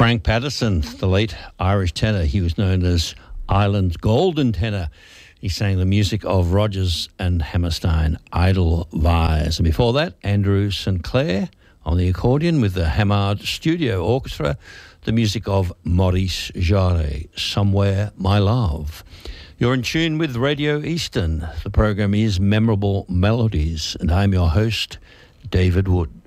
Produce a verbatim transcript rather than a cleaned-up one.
Frank Patterson, the late Irish tenor. He was known as Ireland's golden tenor. He sang the music of Rodgers and Hammerstein, Edelweiss. And before that, Andrew Sinclair on the accordion with the Hamard Studio Orchestra, the music of Maurice Jarre, Somewhere My Love. You're in tune with Radio Eastern. The program is Memorable Melodies, and I'm your host, David Wood.